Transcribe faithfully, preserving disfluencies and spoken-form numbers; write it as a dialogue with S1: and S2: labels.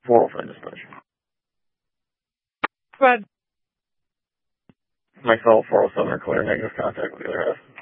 S1: four oh five dispatch.
S2: Go ahead.
S1: Myself, four oh seven are clear, negative contact with the other half.